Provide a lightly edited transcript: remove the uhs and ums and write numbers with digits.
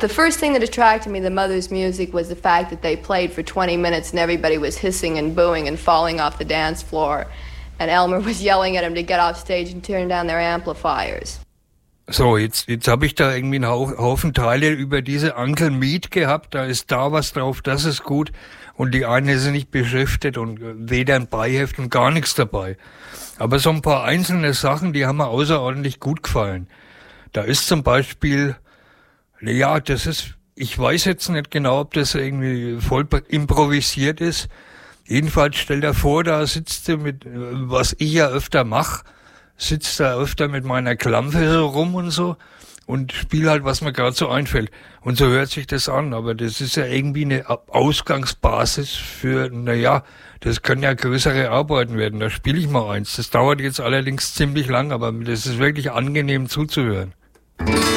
The first thing that attracted me to the Mothers' music was the fact that they played for 20 minutes and everybody was hissing and booing and falling off the dance floor. And Elmer was yelling at him to get off stage and turn down their amplifiers. So, jetzt habe ich da irgendwie einen Haufen Teile über diese Uncle Meat gehabt. Da ist da was drauf, das ist gut. Und die eine ist nicht beschriftet und weder ein Beiheft und gar nichts dabei. Aber so ein paar einzelne Sachen, die haben mir außerordentlich gut gefallen. Da ist zum Beispiel, ja, ich weiß jetzt nicht genau, ob das irgendwie voll improvisiert ist. Jedenfalls stell dir vor, da sitzt du mit, was ich ja öfter mache, sitzt da öfter mit meiner Klampe so rum und so und spiel halt, was mir gerade so einfällt. Und so hört sich das an, aber das ist ja irgendwie eine Ausgangsbasis für, das können ja größere Arbeiten werden. Da spiele ich mal eins. Das dauert jetzt allerdings ziemlich lang, aber das ist wirklich angenehm zuzuhören.